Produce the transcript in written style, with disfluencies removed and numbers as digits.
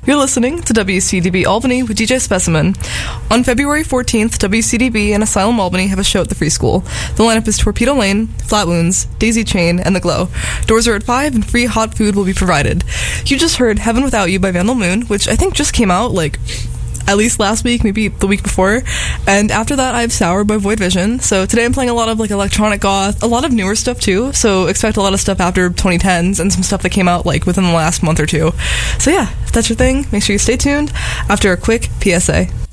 You're listening to WCDB Albany with DJ Specimen. On February 14th, WCDB and Asylum Albany have a show at the Free School. The lineup is Torpedo Lane, Flat Wounds, Daisy Chain, and The Glow. Doors are at 5 and free hot food will be provided. You just heard Heaven Without You by Vandal Moon, which I think just came out, at least last week, maybe the week before. And after that, I have Sour by Void Vision. So today I'm playing a lot of electronic goth, a lot of newer stuff too. So expect a lot of stuff after 2010s and some stuff that came out within the last month or two. So yeah, if that's your thing, make sure you stay tuned after a quick PSA.